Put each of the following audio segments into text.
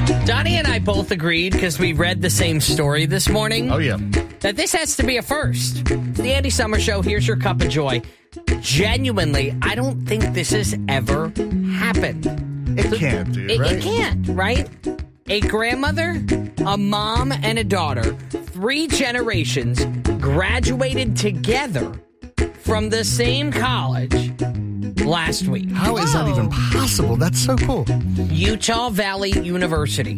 Donnie and I both agreed, because we read the same story this morning, Oh, yeah. that this has to be a first. It's the Andy Summer Show. Here's your cup of joy. Genuinely, I don't think this has ever happened. It can't, dude, right? It can't, right? A grandmother, a mom, and a daughter, 3 generations, graduated together from the same college last week. How is that even possible? That's so cool. Utah Valley University.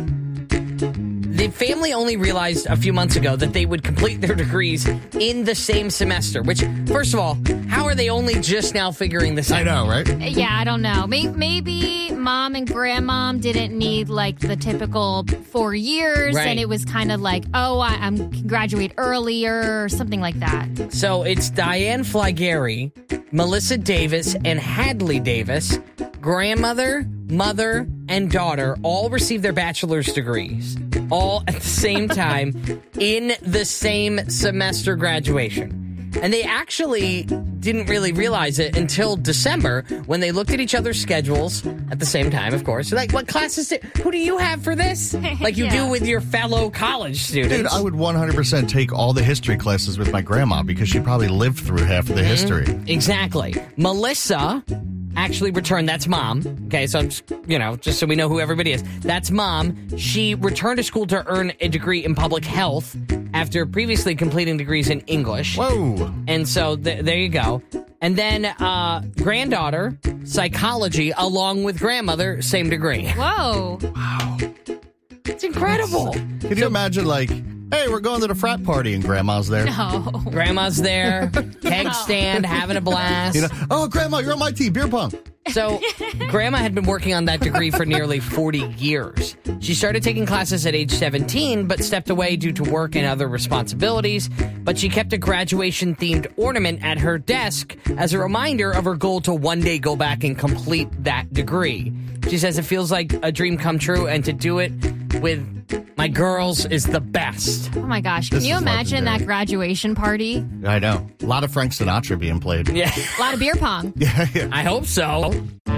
The family only realized a few months ago that they would complete their degrees in the same semester, which, first of all, how are they only just now figuring this out? I know, right? Yeah, I don't know. Maybe mom and grandmom didn't need like the typical 4 years, Right. and it was kind of like, oh, I can graduate earlier or something like that. So it's Diane Flygary, Melissa Davis, and Hadley Davis. Grandmother, mother, and daughter all received their bachelor's degrees, all at the same time in the same semester graduation. And they actually didn't really realize it until December when they looked at each other's schedules at the same time, of course. Like, what classes? Who do you have for this? Like you do with your fellow college students. Dude, I would 100% take all the history classes with my grandma because she probably lived through half of the history. Exactly. Melissa actually returned. That's mom. Okay, so I'm just so we know who everybody is. That's mom. She returned to school to earn a degree in public health after previously completing degrees in English. Whoa. And so there you go. And then granddaughter, psychology, along with grandmother, same degree. Whoa. Wow. It's incredible. Can you imagine, like, hey, we're going to the frat party and grandma's there? No. Grandma's there, keg stand, having a blast. You know, oh, grandma, you're on my team, beer pong. So, Grandma had been working on that degree for nearly 40 years. She started taking classes at age 17, but stepped away due to work and other responsibilities. But she kept a graduation-themed ornament at her desk as a reminder of her goal to one day go back and complete that degree. She says it feels like a dream come true, and to do it with my girls is the best. Oh my gosh. Can This you is imagine legendary. that graduation party? I know. A lot of Frank Sinatra being played. Yeah, A lot of beer pong. Yeah, yeah. I hope so.